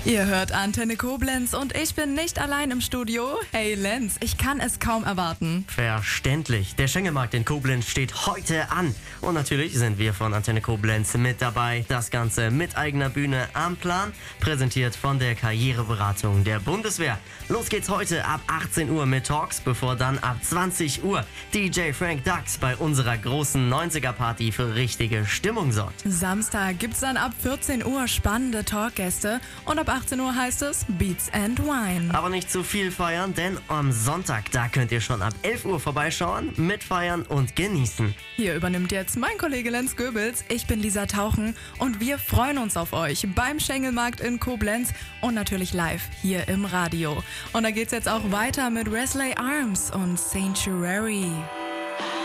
Ihr hört Antenne Koblenz und ich bin nicht allein im Studio. Hey Lenz, ich kann es kaum erwarten. Verständlich. Der Schengelmarkt in Koblenz steht heute an. Und natürlich sind wir von Antenne Koblenz mit dabei. Das Ganze mit eigener Bühne am Plan. Präsentiert von der Karriereberatung der Bundeswehr. Los geht's heute ab 18 Uhr mit Talks, bevor dann ab 20 Uhr DJ Frank Dux bei unserer großen 90er-Party für richtige Stimmung sorgt. Samstag gibt's dann ab 14 Uhr spannende Talkgäste und ab 18 Uhr heißt es Beats and Wine. Aber nicht zu viel feiern, denn am Sonntag, da könnt ihr schon ab 11 Uhr vorbeischauen, mitfeiern und genießen. Hier übernimmt jetzt mein Kollege Lenz Goebels. Ich bin Lisa Tauchen und wir freuen uns auf euch beim Schengelmarkt in Koblenz und natürlich live hier im Radio. Und da geht's jetzt auch weiter mit Wesley Arms und Sanctuary.